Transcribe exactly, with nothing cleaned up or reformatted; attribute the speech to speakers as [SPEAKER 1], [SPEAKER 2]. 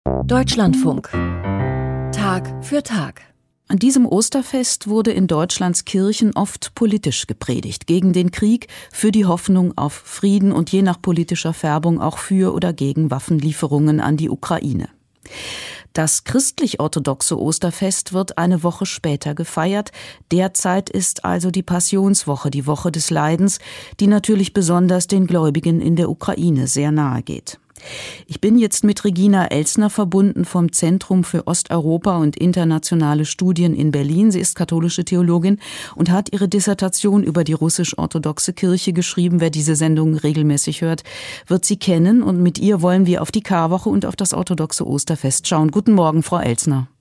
[SPEAKER 1] Deutschlandfunk. Tag für Tag.
[SPEAKER 2] An diesem Osterfest wurde in Deutschlands Kirchen oft politisch gepredigt. Gegen den Krieg, für die Hoffnung auf Frieden und je nach politischer Färbung auch für oder gegen Waffenlieferungen an die Ukraine. Das christlich-orthodoxe Osterfest wird eine Woche später gefeiert. Derzeit ist also die Passionswoche, die Woche des Leidens, die natürlich besonders den Gläubigen in der Ukraine sehr nahe geht. Ich bin jetzt mit Regina Elsner verbunden vom Zentrum für Osteuropa und internationale Studien in Berlin. Sie ist katholische Theologin und hat ihre Dissertation über die russisch-orthodoxe Kirche geschrieben. Wer diese Sendung regelmäßig hört, wird sie kennen. Und mit ihr wollen wir auf die Karwoche und auf das orthodoxe Osterfest schauen. Guten Morgen, Frau Elsner.